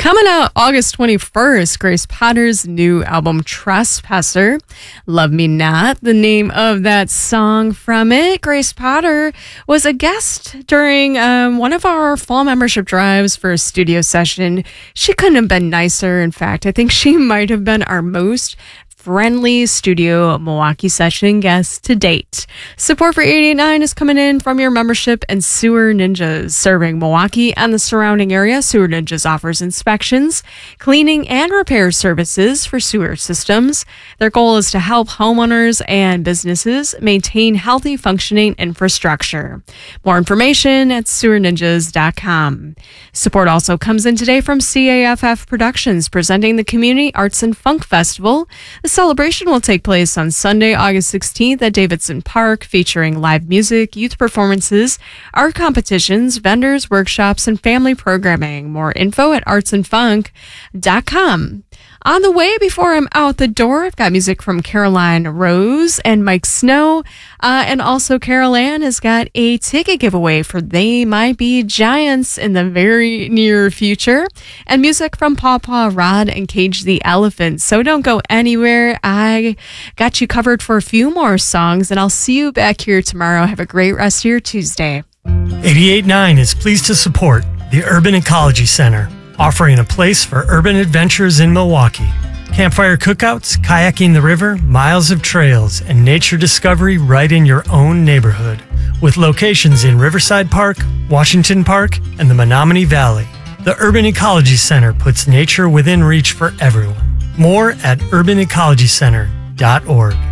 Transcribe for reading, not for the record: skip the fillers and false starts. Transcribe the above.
Coming out August 21st, Grace Potter's new album, Trespasser. Love Me Not, the name of that song from it. Grace Potter was a guest during one of our fall membership drives for a studio session. She couldn't have been nicer. In fact, I think she might have been our most friendly studio Milwaukee session guest to date. Support for 88.9 is coming in from your membership and Sewer Ninjas. Serving Milwaukee and the surrounding area, Sewer Ninjas offers inspections, cleaning, and repair services for sewer systems. Their goal is to help homeowners and businesses maintain healthy, functioning infrastructure. More information at sewerninjas.com. Support also comes in today from CAFF Productions, presenting the Community Arts and Funk Festival. The celebration will take place on Sunday, August 16th at Davidson Park, featuring live music, youth performances, art competitions, vendors, workshops, and family programming. More info at artsandfunk.com. On the way, before I'm out the door, I've got music from Caroline Rose and Mike Snow. And also Carol Ann has got a ticket giveaway for They Might Be Giants in the very near future. And music from Pawpaw Rod and Cage the Elephant. So don't go anywhere. I got you covered for a few more songs, and I'll see you back here tomorrow. Have a great rest of your Tuesday. 88.9 is pleased to support the Urban Ecology Center, offering a place for urban adventures in Milwaukee. Campfire cookouts, kayaking the river, miles of trails, and nature discovery right in your own neighborhood. With locations in Riverside Park, Washington Park, and the Menominee Valley, the Urban Ecology Center puts nature within reach for everyone. More at urbanecologycenter.org.